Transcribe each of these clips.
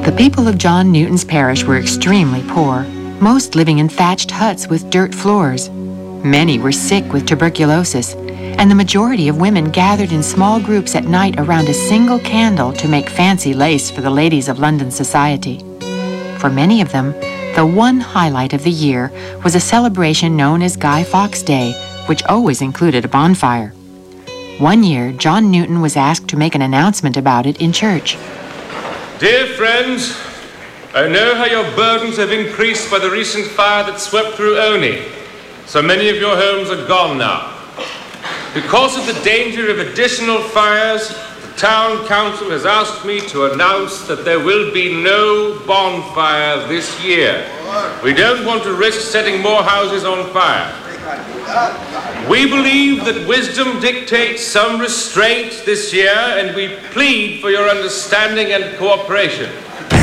The people of John Newton's parish were extremely poor, most living in thatched huts with dirt floors. Many were sick with tuberculosis, and the majority of women gathered in small groups at night around a single candle to make fancy lace for the ladies of London society. For many of them, the one highlight of the year was a celebration known as Guy Fawkes Day, which always included a bonfire. One year, John Newton was asked to make an announcement about it in church. Dear friends, I know how your burdens have increased by the recent fire that swept through Oney. So many of your homes are gone now. Because of the danger of additional fires, the town council has asked me to announce that there will be no bonfire this year. We don't want to risk setting more houses on fire. We believe that wisdom dictates some restraint this year, and we plead for your understanding and cooperation.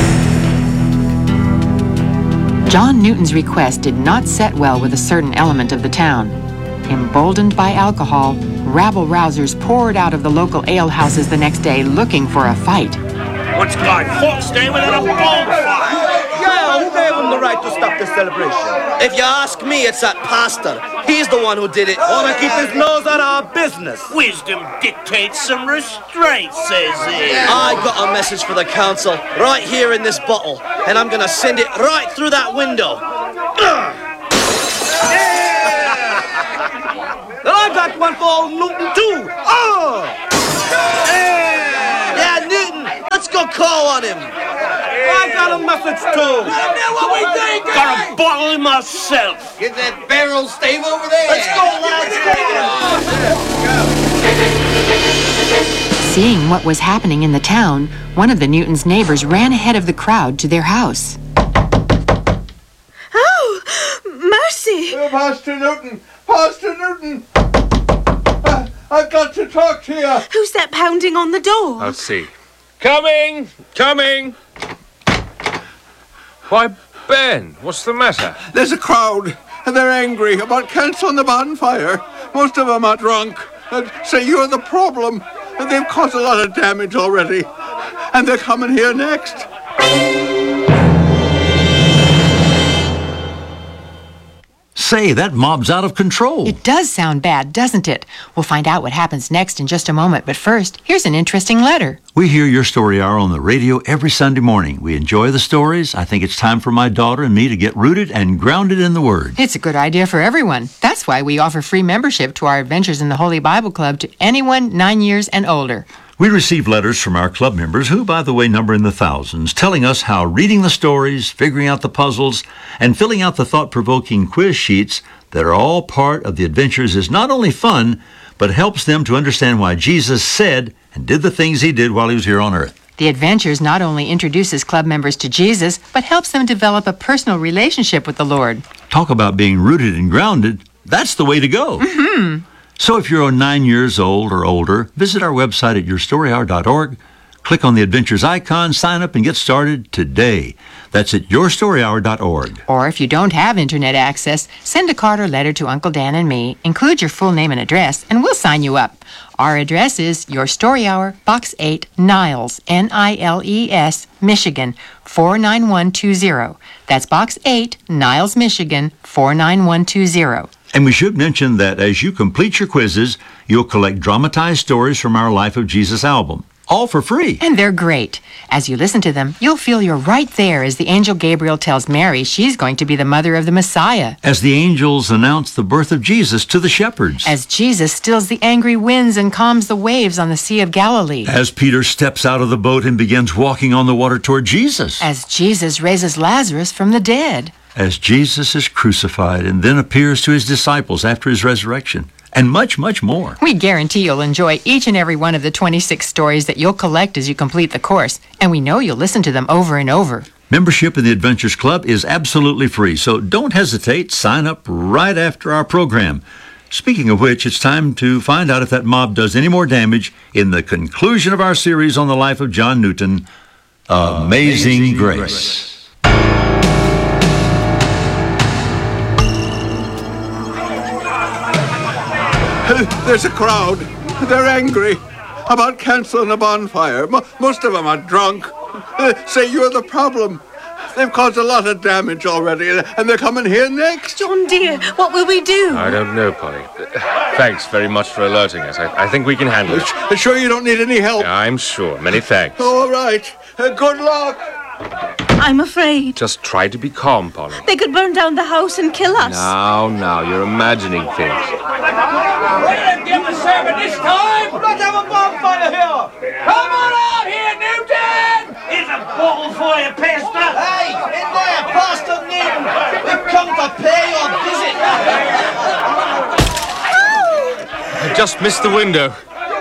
John Newton's request did not set well with a certain element of the town. Emboldened by alcohol, rabble-rousers poured out of the local alehouses the next day looking for a fight. What's Guy Fawkes Day without a bonfire? Yeah, who gave him the right to stop this celebration? If you ask me, it's that pastor. He's the one who did it. Ought to keep his nose out of our business. Wisdom dictates some restraint, says he. I got a message for the council right here in this bottle, and I'm gonna send it right through that window. And I got one for old Newton, too. Oh! Yeah, Newton, let's go call on him. I got a message, too. What we think? Got a bottle myself. Get that barrel stave over there. Let's go, lads. Seeing what was happening in the town, one of the Newton's neighbors ran ahead of the crowd to their house. Oh, mercy! Pastor Newton! Pastor Newton! I've got to talk to you. Who's that pounding on the door? I'll see. Coming! Coming! Why, Ben, what's the matter? There's a crowd, and they're angry about cancelling the bonfire. Most of them are drunk and say you're the problem, and they've caused a lot of damage already. And they're coming here next. Say, that mob's out of control. It does sound bad, doesn't it? We'll find out what happens next in just a moment, but first, here's an interesting letter. We hear your story hour on the radio every Sunday morning. We enjoy the stories. I think it's time for my daughter and me to get rooted and grounded in the Word. It's a good idea for everyone. That's why we offer free membership to our Adventures in the Holy Bible Club to anyone 9 years and older. We receive letters from our club members, who, by the way, number in the thousands, telling us how reading the stories, figuring out the puzzles, and filling out the thought-provoking quiz sheets that are all part of the adventures is not only fun, but helps them to understand why Jesus said and did the things he did while he was here on earth. The Adventures not only introduces club members to Jesus, but helps them develop a personal relationship with the Lord. Talk about being rooted and grounded. That's the way to go. Mm-hmm. So if you're 9 years old or older, visit our website at yourstoryhour.org, click on the Adventures icon, sign up, and get started today. That's at yourstoryhour.org. Or if you don't have internet access, send a card or letter to Uncle Dan and me, include your full name and address, and we'll sign you up. Our address is Your Story Hour, Box 8, Niles, Niles, Michigan, 49120. That's Box 8, Niles, Michigan, 49120. And we should mention that as you complete your quizzes, you'll collect dramatized stories from our Life of Jesus album, all for free. And they're great. As you listen to them, you'll feel you're right there as the angel Gabriel tells Mary she's going to be the mother of the Messiah. As the angels announce the birth of Jesus to the shepherds. As Jesus stills the angry winds and calms the waves on the Sea of Galilee. As Peter steps out of the boat and begins walking on the water toward Jesus. As Jesus raises Lazarus from the dead. As Jesus is crucified and then appears to his disciples after his resurrection. And much, much more. We guarantee you'll enjoy each and every one of the 26 stories that you'll collect as you complete the course, and we know you'll listen to them over and over. Membership in the Adventures Club is absolutely free, so don't hesitate. Sign up right after our program. Speaking of which, it's time to find out if that mob does any more damage in the conclusion of our series on the life of John Newton, Amazing Grace. There's a crowd. They're angry about canceling a bonfire. Most of them are drunk Say you're the problem. They've caused a lot of damage already, and they're coming here next. John dear, what will we do? I don't know, Polly. Thanks very much for alerting us. I think we can handle it. Sure you don't need any help? I'm sure. Many thanks. All right. Good luck. I'm afraid. Just try to be calm, Polly. They could burn down the house and kill us. Now, you're imagining things. We didn't give the sermon this time! Let's have a bonfire here! Come on out here, Newton! Here's a bottle for you, Pastor! Hey, in there, Pastor Newton! We've come to pay your visit! I just missed the window.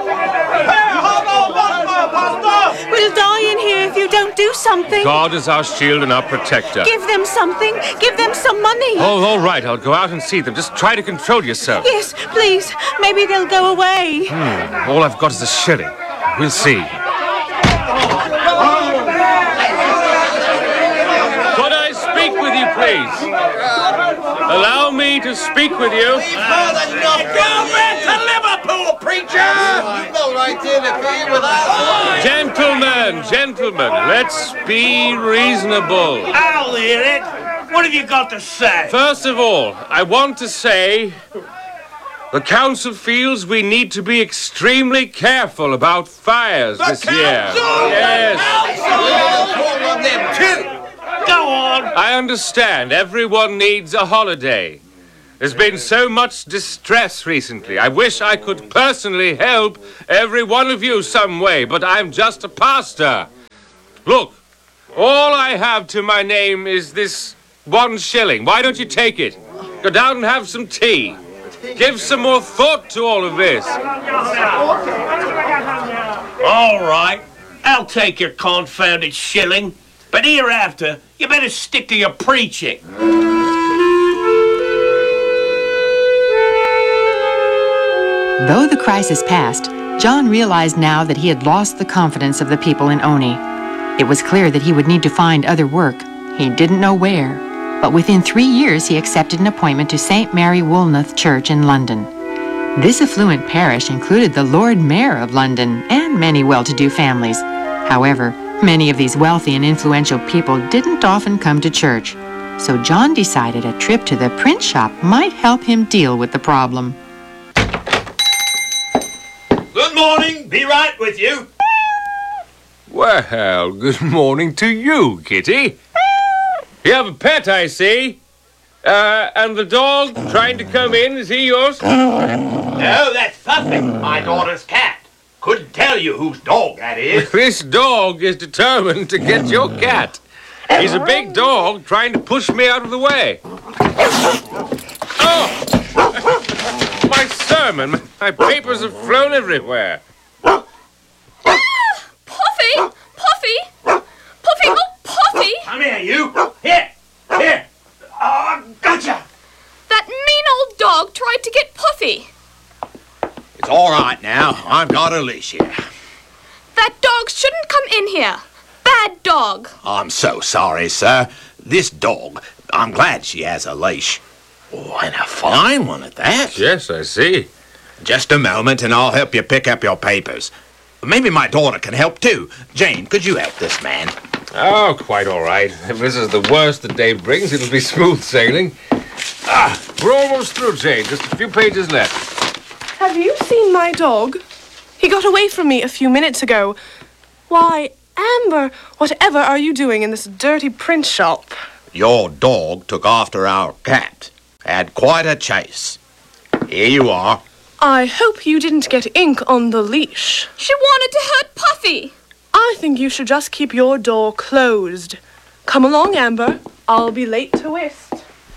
We'll die in here if you don't do something. God is our shield and our protector. Give them something. Give them some money. Oh, all right. I'll go out and see them. Just try to control yourself. Yes, please. Maybe they'll go away. All I've got is a shilling. We'll see. Could I speak with you, please? Allow me to speak with you. We've heard enough! Go back to Liverpool, preacher! You've no right to interfere with us! Gentlemen, let's be reasonable. I'll hear it. What have you got to say? First of all, I want to say the council feels we need to be extremely careful about fires this year. Yes. All of them too! Go on. I understand everyone needs a holiday. There's been so much distress recently. I wish I could personally help every one of you some way, but I'm just a pastor. Look, all I have to my name is this 1 shilling. Why don't you take it? Go down and have some tea. Give some more thought to all of this. All right. I'll take your confounded shilling. But hereafter, you better stick to your preaching. Though the crisis passed, John realized now that he had lost the confidence of the people in Oni. It was clear that he would need to find other work. He didn't know where, but within 3 years he accepted an appointment to St. Mary Woolnoth Church in London. This affluent parish included the Lord Mayor of London and many well-to-do families. However, many of these wealthy and influential people didn't often come to church, so John decided a trip to the print shop might help him deal with the problem. Good morning. Be right with you. Well, good morning to you, Kitty. You have a pet, I see. And the dog trying to come in, is he yours? No, that's Puffy, my daughter's cat. Couldn't tell you whose dog that is. This dog is determined to get your cat. He's a big dog trying to push me out of the way. Oh! My sermon, my papers have flown everywhere. Puffy! Puffy! Puffy! Oh, Puffy! Come here, you. Here. Oh, gotcha. That mean old dog tried to get Puffy. It's all right now. I've got a leash here. That dog shouldn't come in here. Bad dog. I'm so sorry, sir. This dog, I'm glad she has a leash. Oh, and a fine one at that. Yes, I see. Just a moment and I'll help you pick up your papers. Maybe my daughter can help too. Jane, could you help this man? Oh, quite all right. If this is the worst the day brings, it'll be smooth sailing. We're almost through, Jane. Just a few pages left. Have you seen my dog? He got away from me a few minutes ago. Why, Amber, whatever are you doing in this dirty print shop? Your dog took after our cat. Had quite a chase. Here you are. I hope you didn't get ink on the leash. She wanted to hurt Puffy. I think you should just keep your door closed. Come along, Amber. I'll be late to whist.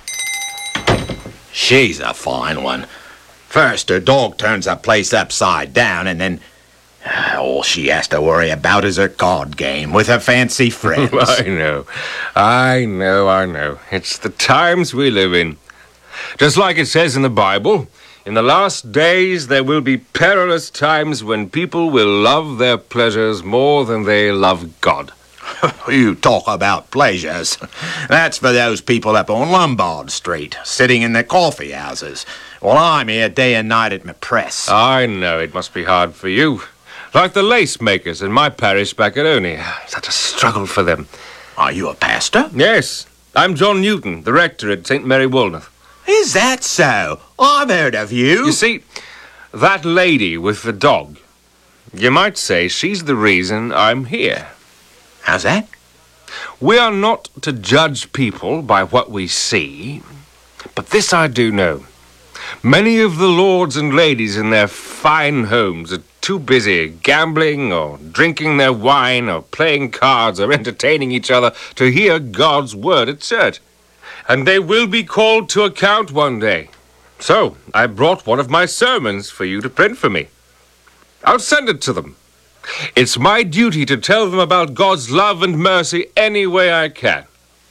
She's a fine one. First, her dog turns the place upside down, and then all she has to worry about is her card game with her fancy friends. I know. It's the times we live in. Just like it says in the Bible, in the last days there will be perilous times when people will love their pleasures more than they love God. You talk about pleasures. That's for those people up on Lombard Street, sitting in their coffee houses. Well, I'm here day and night at my press. I know, it must be hard for you. Like the lace makers in my parish back at Oney. Such a struggle for them. Are you a pastor? Yes. I'm John Newton, the rector at St. Mary Woolnoth. Is that so? I've heard of you. You see, that lady with the dog, you might say she's the reason I'm here. How's that? We are not to judge people by what we see, but this I do know. Many of the lords and ladies in their fine homes are too busy gambling or drinking their wine or playing cards or entertaining each other to hear God's word at church. And they will be called to account one day. So I brought one of my sermons for you to print for me. I'll send it to them. It's my duty to tell them about God's love and mercy any way I can.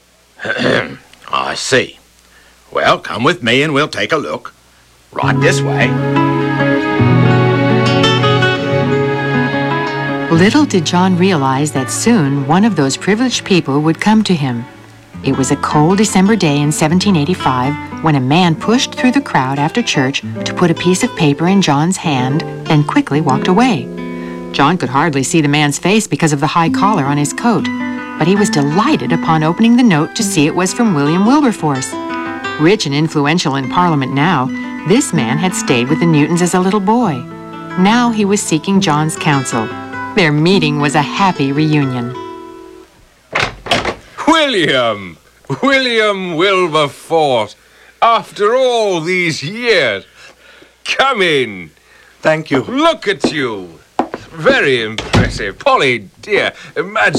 I see. Well, come with me and we'll take a look. Right this way. Little did John realize that soon one of those privileged people would come to him. It was a cold December day in 1785 when a man pushed through the crowd after church to put a piece of paper in John's hand, then quickly walked away. John could hardly see the man's face because of the high collar on his coat, but he was delighted upon opening the note to see it was from William Wilberforce. Rich and influential in Parliament now, this man had stayed with the Newtons as a little boy. Now he was seeking John's counsel. Their meeting was a happy reunion. William Wilberforce, after all these years. Come in. Thank you. Look at you. Very impressive. Polly, dear, imagine